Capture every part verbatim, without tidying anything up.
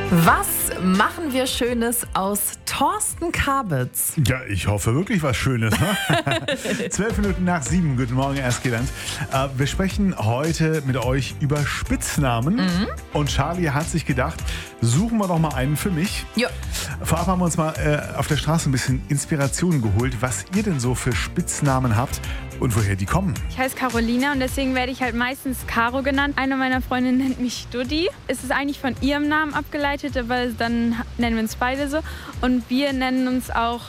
Was machen wir Schönes aus Thorsten Kabitz? Ja, ich hoffe wirklich was Schönes. Ne? Zwölf Minuten nach sieben. Guten Morgen, Erstgelernt. Äh, wir sprechen heute mit euch über Spitznamen. Mhm. Und Charlie hat sich gedacht, suchen wir doch mal einen für mich. Ja. Vorab haben wir uns mal äh, auf der Straße ein bisschen Inspiration geholt, was ihr denn so für Spitznamen habt und woher die kommen. Ich heiße Carolina und deswegen werde ich halt meistens Caro genannt. Eine meiner Freundinnen nennt mich Duddy. Es ist eigentlich von ihrem Namen abgeleitet, aber dann nennen wir uns beide so. Und wir nennen uns auch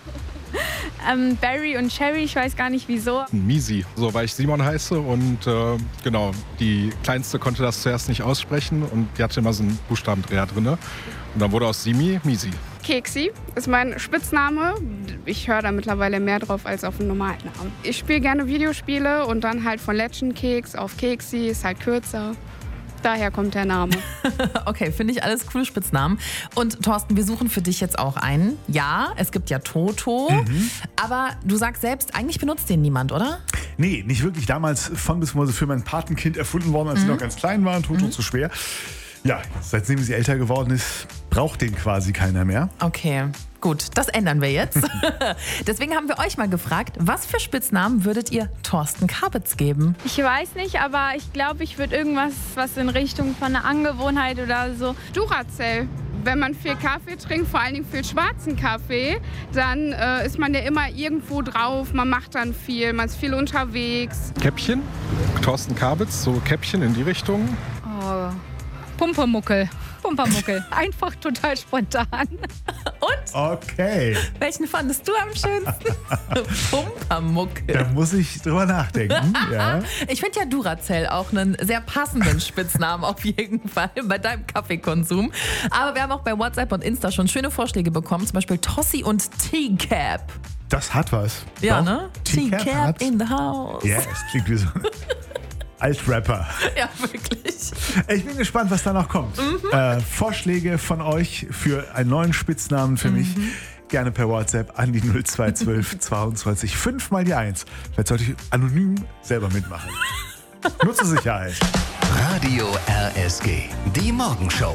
ähm, Barry und Cherry, ich weiß gar nicht wieso. Misi, so weil ich Simon heiße und äh, genau, die Kleinste konnte das zuerst nicht aussprechen und die hatte immer so einen Buchstabendreher drin. Und dann wurde aus Simi Misi. Keksi ist mein Spitzname. Ich höre da mittlerweile mehr drauf als auf einen normalen Namen. Ich spiele gerne Videospiele und dann halt von Legend Keks auf Keksi, ist halt kürzer. Daher kommt der Name. Okay, finde ich alles coole Spitznamen. Und Thorsten, wir suchen für dich jetzt auch einen. Ja, es gibt ja Toto, mhm. aber du sagst selbst, eigentlich benutzt den niemand, oder? Nee, nicht wirklich. Damals von bis für mein Patenkind erfunden worden, als mhm. sie noch ganz klein waren. Toto mhm. zu schwer. Ja, seitdem sie älter geworden ist, braucht den quasi keiner mehr. Okay, gut, das ändern wir jetzt. Deswegen haben wir euch mal gefragt, was für Spitznamen würdet ihr Thorsten Kabitz geben? Ich weiß nicht, aber ich glaube, ich würde irgendwas, was in Richtung von einer Angewohnheit oder so. Duracell. Wenn man viel Kaffee trinkt, vor allen Dingen viel schwarzen Kaffee, dann äh, ist man ja immer irgendwo drauf, man macht dann viel, man ist viel unterwegs. Käppchen, Thorsten Kabitz, so Käppchen in die Richtung. Oh. Pumpermuckel. Pumpermuckel. Einfach total spontan. Und? Okay. Welchen fandest du am schönsten? Pumpermuckel. Da muss ich drüber nachdenken. Ja. Ich finde ja Duracell auch einen sehr passenden Spitznamen auf jeden Fall bei deinem Kaffeekonsum. Aber wir haben auch bei WhatsApp und Insta schon schöne Vorschläge bekommen. Zum Beispiel Tossi und T-Cap. Das hat was. Ja, Doch. ne? T-Cap, T-Cap in the house. Ja, es klingt wie so als Rapper. Ja, wirklich. Ich bin gespannt, was da noch kommt. Mhm. Äh, Vorschläge von euch für einen neuen Spitznamen für mhm. mich. Gerne per WhatsApp an die null zwei zwölf zweiundzwanzig fünf mal die eins. Vielleicht sollte ich anonym selber mitmachen. Nur zur Sicherheit. Radio R S G, die Morgenshow.